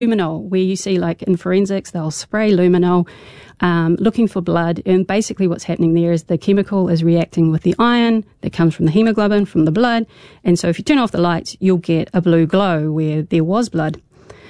luminol, where you see, like in forensics, they'll spray luminol looking for blood, and basically what's happening there is the chemical is reacting with the iron that comes from the hemoglobin, from the blood, and so if you turn off the lights, you'll get a blue glow where there was blood.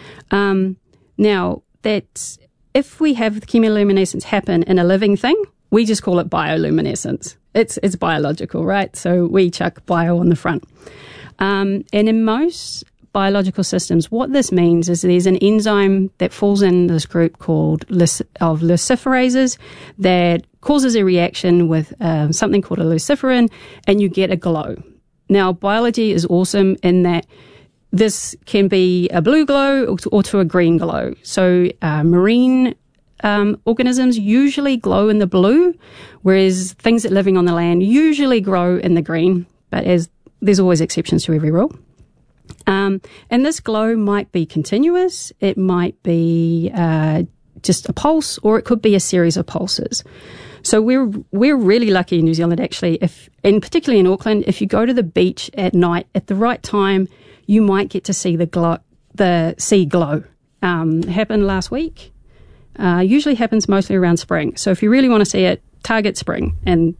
Now, that's, if we have the chemiluminescence happen in a living thing, we just call it bioluminescence. It's biological, right? So we chuck bio on the front. And in most biological systems, what this means is there's an enzyme that falls in this group called of luciferases that causes a reaction with something called a luciferin, and you get a glow. Now, biology is awesome in that this can be a blue glow or to a green glow. So marine organisms usually glow in the blue, whereas things that are living on the land usually grow in the green, but as there's always exceptions to every rule. And this glow might be continuous, it might be just a pulse, or it could be a series of pulses. So we're really lucky in New Zealand, actually, and particularly in Auckland, if you go to the beach at night at the right time, you might get to see the sea glow. It happened last week. Usually happens mostly around spring. So if you really want to see it, target spring. And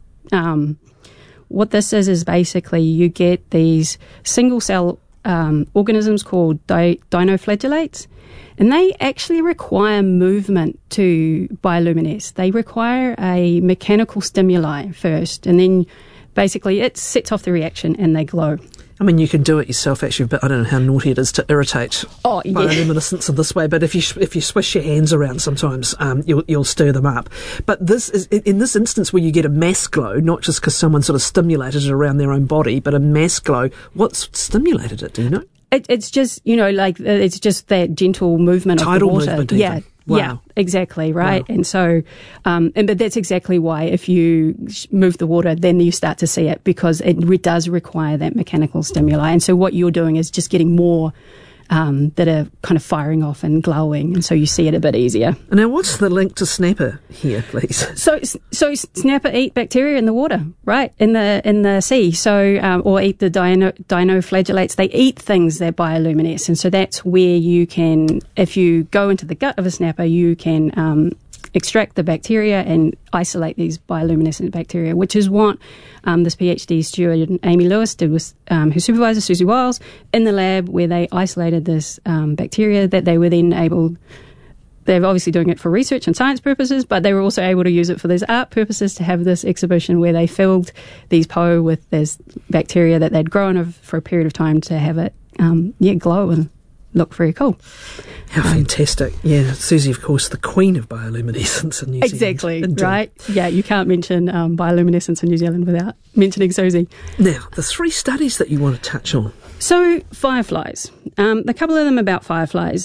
what this is basically you get these single cell organisms called dinoflagellates, and they actually require movement to bioluminesce. They require a mechanical stimuli first, and then basically it sets off the reaction and they glow. I mean, you can do it yourself, actually, but I don't know how naughty it is to irritate bioluminescence in this way. But if you swish your hands around, sometimes you'll stir them up. But this is in this instance where you get a mass glow, not just because someone sort of stimulated it around their own body, but a mass glow. What's stimulated it? Do you know? It's just it's just that gentle movement tidal of the water. Movement, yeah. even. Wow. Yeah, exactly, right? Wow. And so, but that's exactly why if you move the water, then you start to see it, because it does require that mechanical stimuli. And so what you're doing is just getting more that are kind of firing off and glowing, and so you see it a bit easier. Now, what's the link to snapper here, please? So snapper eat bacteria in the water, right, in the sea. So or eat the dinoflagellates. They eat things that bioluminesce, and so that's where you can, if you go into the gut of a snapper, you can extract the bacteria and isolate these bioluminescent bacteria, which is what this PhD student Amy Lewis did with her supervisor Susie Wiles in the lab, where they isolated this bacteria that they were then able. They're obviously doing it for research and science purposes, but they were also able to use it for these art purposes, to have this exhibition where they filled these po with this bacteria that they'd grown for a period of time to have it glow and look very cool. How fantastic. Yeah, Susie, of course, the queen of bioluminescence in New Zealand. Exactly, right? Yeah, you can't mention bioluminescence in New Zealand without mentioning Susie. Now, the 3 studies that you want to touch on. So, fireflies. A couple of them about fireflies.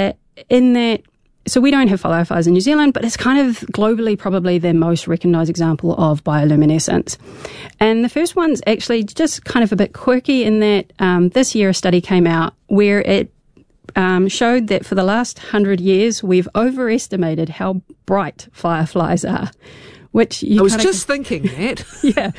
In that, so we don't have fireflies in New Zealand, but it's kind of globally probably the most recognised example of bioluminescence. And the first one's actually just kind of a bit quirky in that this year a study came out where it showed that for the last 100 years, we've overestimated how bright fireflies are. Which I was just thinking that. Yeah.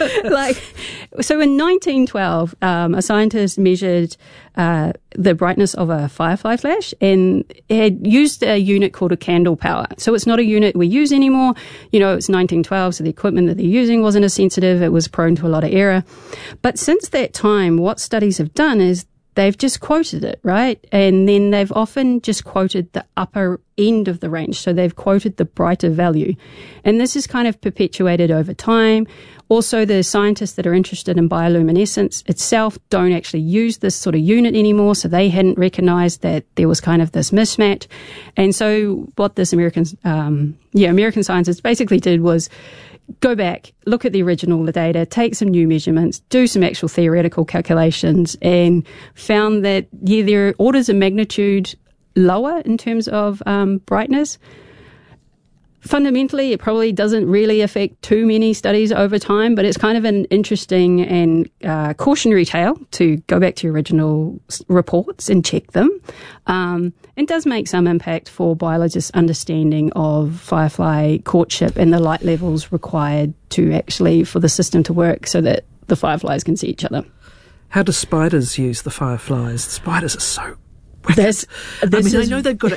So in 1912, a scientist measured the brightness of a firefly flash and had used a unit called a candle power. So it's not a unit we use anymore. It's 1912, so the equipment that they're using wasn't as sensitive. It was prone to a lot of error. But since that time, what studies have done is they've just quoted it, right? And then they've often just quoted the upper end of the range. So they've quoted the brighter value. And this is kind of perpetuated over time. Also, the scientists that are interested in bioluminescence itself don't actually use this sort of unit anymore. So they hadn't recognized that there was kind of this mismatch. And so what this American scientists basically did was go back, look at the original data, take some new measurements, do some actual theoretical calculations, and found that, there are orders of magnitude lower in terms of brightness. Fundamentally, it probably doesn't really affect too many studies over time, but it's kind of an interesting and cautionary tale to go back to your original reports and check them. It does make some impact for biologists' understanding of firefly courtship and the light levels required to actually for the system to work so that the fireflies can see each other. How do spiders use the fireflies? The spiders are so wicked. I know they've got